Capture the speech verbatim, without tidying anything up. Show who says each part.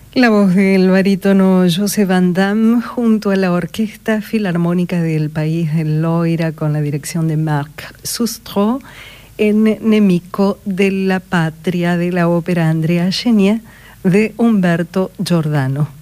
Speaker 1: La voz del barítono Joseph Van Damme junto a la Orquesta Filarmónica del País del Loira con la dirección de Marc Sustro en Nemico de la Patria de la ópera Andrea Chenier de Humberto Giordano.